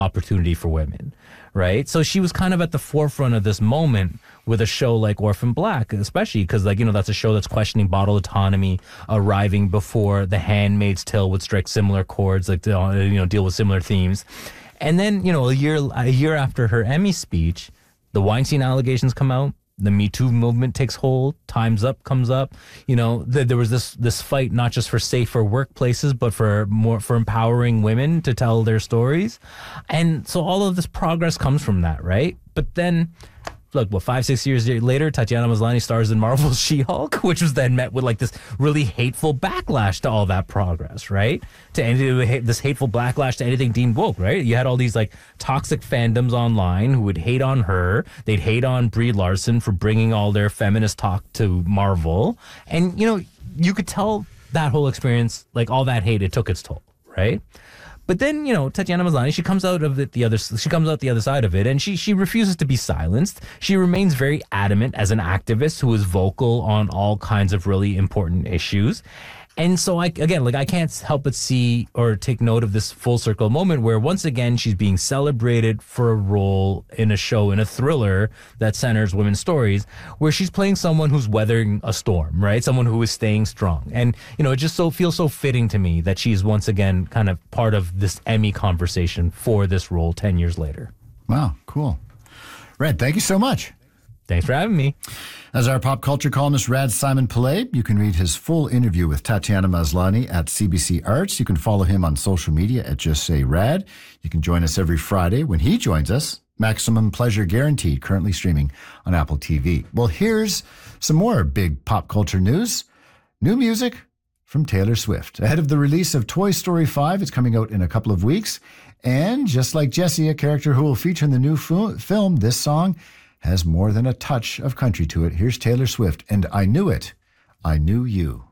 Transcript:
opportunity for women, right? So she was kind of at the forefront of this moment with a show like Orphan Black, especially because, like, that's a show that's questioning bottle autonomy, arriving before The Handmaid's Tale would strike similar chords, like, deal with similar themes. And then, a year after her Emmy speech, the Weinstein allegations come out. The Me Too movement takes hold. Time's Up comes up. There was this fight not just for safer workplaces, but for empowering women to tell their stories. And so all of this progress comes from that, right? But then, look, 5-6 years later, Tatiana Maslany stars in Marvel's She-Hulk, which was then met with like this really hateful backlash to all that progress, right? This hateful backlash to anything deemed woke, right? You had all these like toxic fandoms online who would hate on her. They'd hate on Brie Larson for bringing all their feminist talk to Marvel. And, you could tell that whole experience, like all that hate, it took its toll, right? But then, Tatiana Maslany, she comes out the other side of it, and she refuses to be silenced. She remains very adamant as an activist who is vocal on all kinds of really important issues. And so, I can't help but see or take note of this full circle moment where, once again, she's being celebrated for a role in a show, in a thriller that centers women's stories, where she's playing someone who's weathering a storm, right? Someone who is staying strong. And, it just feels so fitting to me that she's once again kind of part of this Emmy conversation for this role 10 years later. Wow, cool. Red, thank you so much. Thanks for having me. As our pop culture columnist, Rad Simon Pillay, you can read his full interview with Tatiana Maslany at CBC Arts. You can follow him on social media at Just Say Rad. You can join us every Friday when he joins us. Maximum Pleasure Guaranteed, currently streaming on Apple TV. Well, here's some more big pop culture news. New music from Taylor Swift. Ahead of the release of Toy Story 5, it's coming out in a couple of weeks. And just like Jessie, a character who will feature in the new film, this song has more than a touch of country to it. Here's Taylor Swift, and I Knew It, I Knew You.